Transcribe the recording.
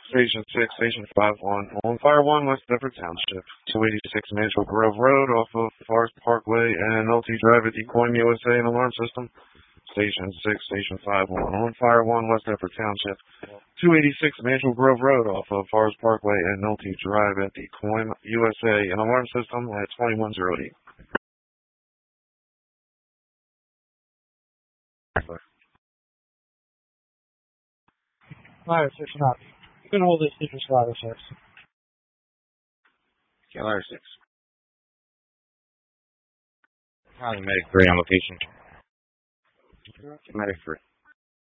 Station 6, Station 5-1. On Fire 1, West Deptford Township. 286 Mansfield Grove Road off of Forest Parkway and LT Drive at Ecoin, USA, an alarm system. Station 6, Station 5-1. On Fire 1, West Deptford Township. 286 Mansfield Grove Road off of Forest Parkway and LT Drive at Ecoin, USA, an alarm system at 2108. Ladder 6 and up. You can hold this difference ladder 6. Okay, ladder 6. Medic 3 on location. Medic 3.